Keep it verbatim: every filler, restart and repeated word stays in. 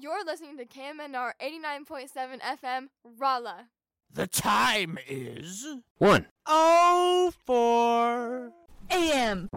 You're listening to K M N R eighty-nine point seven F M, Rolla. The time is... One. Oh, four... A M.